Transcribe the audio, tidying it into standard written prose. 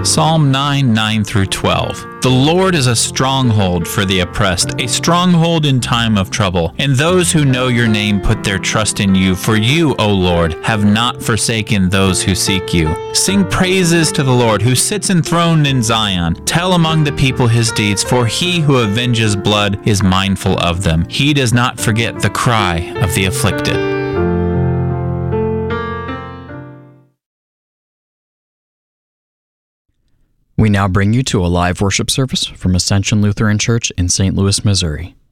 Psalm 9 through 12. The Lord is a stronghold for the oppressed, a stronghold in time of trouble. And those who know your name put their trust in you. For you, O Lord, have not forsaken those who seek you. Sing praises to the Lord, who sits enthroned in Zion. Tell among the people his deeds, for he who avenges blood is mindful of them. He does not forget the cry of the afflicted. We now bring you to a live worship service from Ascension Lutheran Church in St. Louis, Missouri.